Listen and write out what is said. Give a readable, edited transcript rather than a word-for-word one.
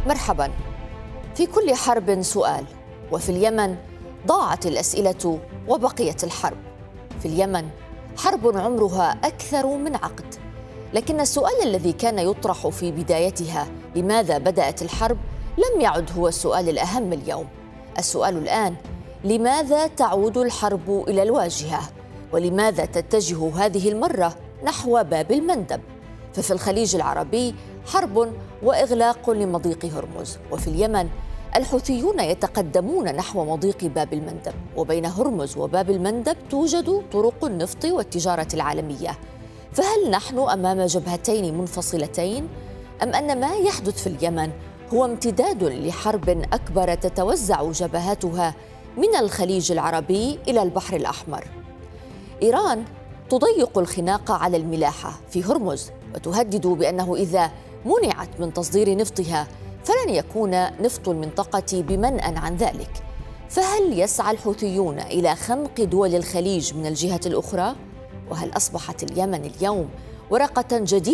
مرحبا. في كل حرب سؤال، وفي اليمن ضاعت الأسئلة وبقيت الحرب. في اليمن حرب عمرها أكثر من عقد، لكن السؤال الذي كان يطرح في بدايتها لماذا بدأت الحرب لم يعد هو السؤال الأهم اليوم. السؤال الآن: لماذا تعود الحرب إلى الواجهة؟ ولماذا تتجه هذه المرة نحو باب المندب؟ ففي الخليج العربي حرب وإغلاق لمضيق هرمز، وفي اليمن الحوثيون يتقدمون نحو مضيق باب المندب، وبين هرمز وباب المندب توجد طرق النفط والتجارة العالمية. فهل نحن أمام جبهتين منفصلتين؟ أم أن ما يحدث في اليمن هو امتداد لحرب أكبر تتوزع جبهاتها من الخليج العربي إلى البحر الأحمر؟ إيران تضيق الخناق على الملاحة في هرمز، وتهدد بأنه إذا منعت من تصدير نفطها فلن يكون نفط المنطقة بمنأى عن ذلك. فهل يسعى الحوثيون إلى خنق دول الخليج من الجهة الأخرى؟ وهل أصبحت اليمن اليوم ورقة جديدة